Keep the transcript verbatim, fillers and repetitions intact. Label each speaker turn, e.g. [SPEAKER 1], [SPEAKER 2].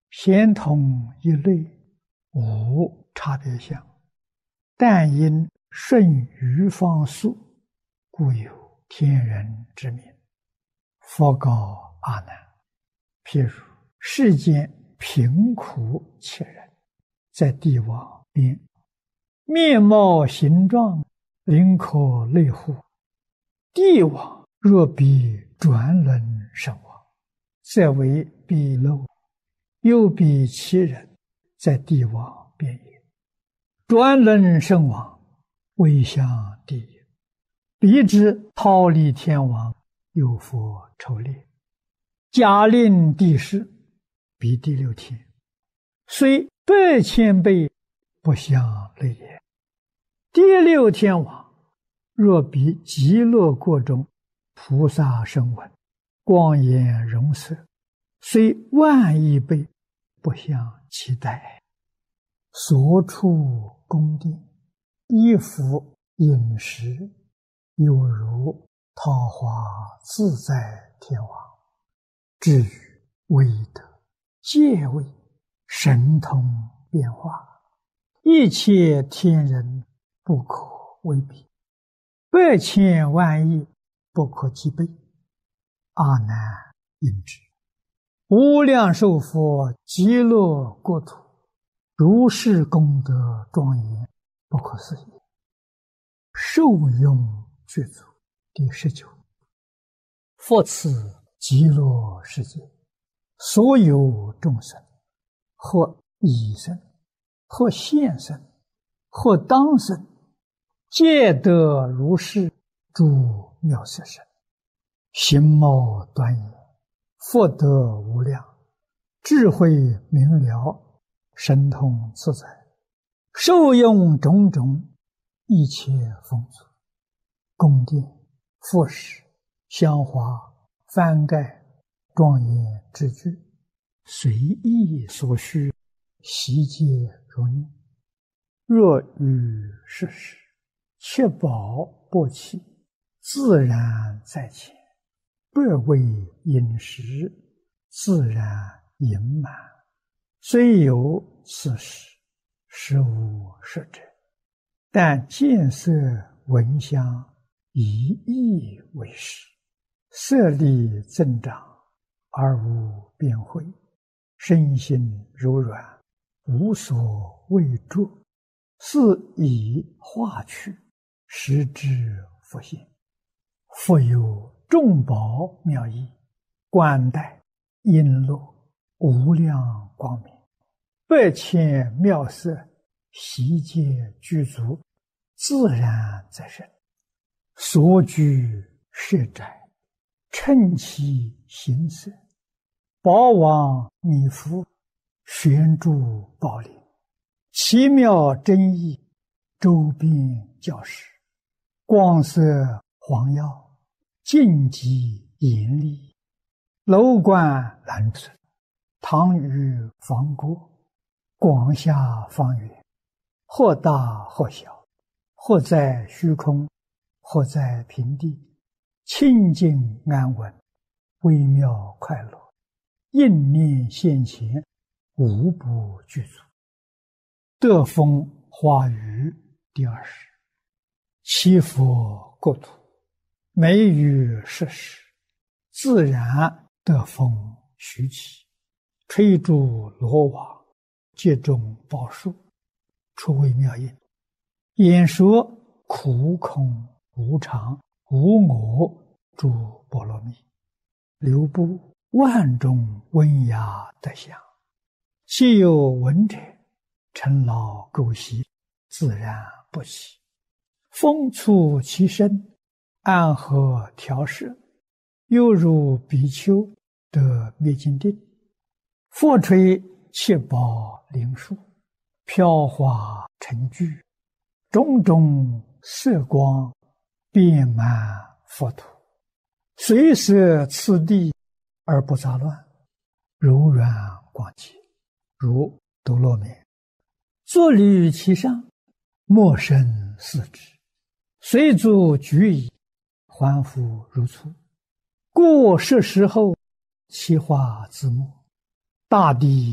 [SPEAKER 1] 咸同一类，无差别相，但因顺余方速，故有天人之名。佛告阿难：譬如世间贫苦切人，在地网边，面貌形状，灵可类乎？地网若比转轮身亡，则为鄙陋；又比其人，在地网边也。转轮身亡，未向地也。彼之忉利天王，有佛抽列，假令地势，彼第六天，虽百千倍，不相类也。第六天王若比极乐国中菩萨声闻，光颜容色，虽万亿倍，不相期待。所处宫殿，衣服饮食，有如桃花自在天王。至于威德、戒位、神通变化，一切天人不可为比，百千万亿不可计备。阿难应知，无量寿佛极乐国土，如是功德庄严，不可思议。受用具足。第十九，复此极乐世界，所有众生，或已生，或现生，或当生，皆得如是诸妙色身，形貌端严，福德无量，智慧明了，神通自在，受用种种一切丰足，宫殿、服饰、香花、幡盖、庄严之具，随意所需，悉皆如念。若遇世事，切宝不起，自然在前，百味饮食，自然盈满。虽有此事，实无实者，但见色闻香，以意为实，色力增长，而无边慧，身心柔软，无所畏著，是以化去，实之复现。复有众宝妙义，冠带璎珞，无量光明，百千妙色，悉皆具足，自然在身。所居舍宅，称其形色，宝王弥覆，悬诸宝林，奇妙真义，周边教室，光色黄耀，净极严厉，楼观蓝色，堂宇房郭，广厦方圆，或大或小，或在虚空，或在平地，清净安稳，微妙快乐，应念现前，无不具足。得风花雨第二十，七佛国土，每于世时，自然得风徐起，吹诸罗网，接种宝树，出微妙音，演说苦空无常无我诸波罗蜜，流布万种温雅德相，既有闻者，尘劳垢习，自然不起。风触其身，安和调摄，犹如比丘得灭尽定。佛吹七宝灵树，飘华成聚，种种色光，遍满佛土，随摄次第而不杂乱，柔软广洁，如多罗面。坐立其上，莫生四肢，随足举矣，还复如初。过世时后，其化自没，大地